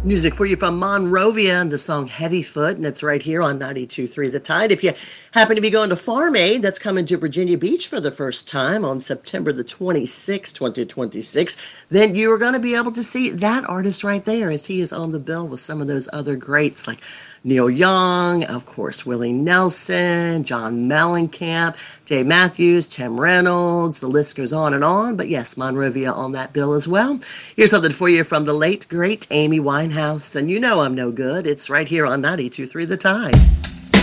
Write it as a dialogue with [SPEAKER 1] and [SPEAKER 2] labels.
[SPEAKER 1] Music for you from Monrovia and the song Heavy Foot, and it's right here on 92.3 The Tide. If you happen to be going to Farm Aid, that's coming to Virginia Beach for the first time on September the 26th, 2026, then you are going to be able to see that artist right there as he is on the bill with some of those other greats like Neil Young, of course, Willie Nelson, John Mellencamp, Dave Matthews, Tim Reynolds, the list goes on and on. But yes, Monrovia on that bill as well. Here's something for you from the late, great Amy Winehouse. And you know I'm no good. It's right here on 92.3 The Tide.